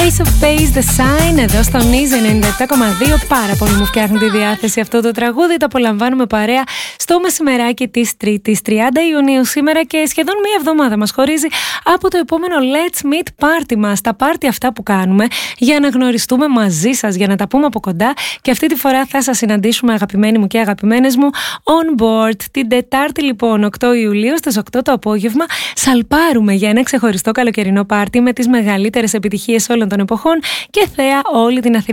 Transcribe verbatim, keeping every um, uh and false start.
Ace of Base, The Sign, εδώ στο Νίζ ενενήντα επτά κόμμα δύο. Πάρα πολύ μου φτιάχνει τη διάθεση αυτό το τραγούδι. Το απολαμβάνουμε παρέα στο μεσημεράκι της Τρίτης τριάντα Ιουνίου σήμερα και σχεδόν μία εβδομάδα μας χωρίζει από το επόμενο Let's Meet Party μας. Τα πάρτι αυτά που κάνουμε για να γνωριστούμε μαζί σας, για να τα πούμε από κοντά. Και αυτή τη φορά θα σας συναντήσουμε, αγαπημένοι μου και αγαπημένες μου, on board. Την Τετάρτη λοιπόν, οκτώ Ιουλίου, στις οκτώ το απόγευμα, σαλπάρουμε για ένα ξεχωριστό καλοκαιρινό πάρτι με τις μεγαλύτερες επιτυχίες όλων των εποχών και θέα όλη την Αθήνα.